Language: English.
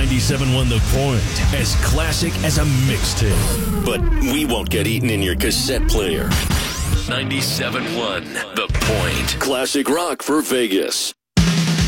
97.1 The Point, as classic as a mixtape. But we won't get eaten in your cassette player. 97.1 The Point. Classic rock for Vegas.